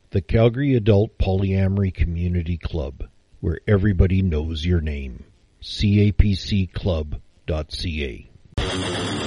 The Calgary Adult Polyamory Community Club, where everybody knows your name. capcclub.ca.